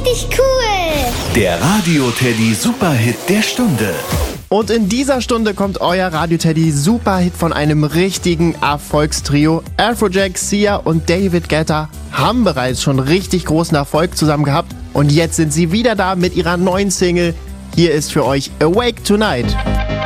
richtig cool. Der Radio-Teddy Superhit der Stunde. Und in dieser Stunde kommt euer Radio-Teddy Superhit von einem richtigen Erfolgstrio. Afrojack, Sia und David Guetta haben bereits schon richtig großen Erfolg zusammen gehabt. Und jetzt sind sie wieder da mit ihrer neuen Single. Hier ist für euch Awake Tonight.